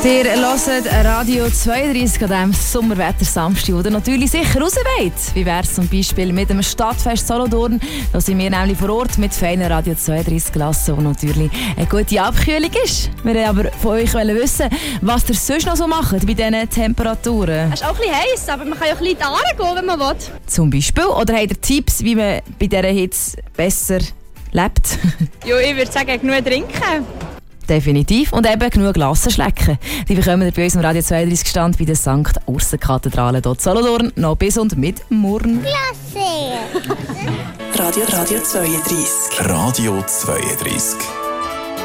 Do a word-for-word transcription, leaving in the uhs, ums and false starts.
Ihr hört Radio zweiunddreißig an diesem Sommerwetter Samstag, wo ihr natürlich sicher raus wollt. Wie wäre es zum Beispiel mit dem Stadtfest Solothurn? Da sind wir nämlich vor Ort mit feinen Radio zweiunddreißig Klassen, wo natürlich eine gute Abkühlung ist. Wir wollen aber von euch wissen, was ihr sonst noch so macht bei diesen Temperaturen. Es ist auch ein bisschen heiß, aber man kann ja auch ein bisschen in die Aare gehen, wenn man will. Zum Beispiel? Oder habt ihr Tipps, wie man bei dieser Hitze besser lebt? Ja, ich würde sagen, genug trinken. Definitiv. Und eben genug Glassen schlecken. Die bekommen wir bei uns im Radio zweiunddreißig Stand bei der Sankt Ursen-Kathedrale dort Solothurn. Noch bis und mit morgen. Klasse! Radio, Radio zweiunddreißig. Radio zweiunddreißig.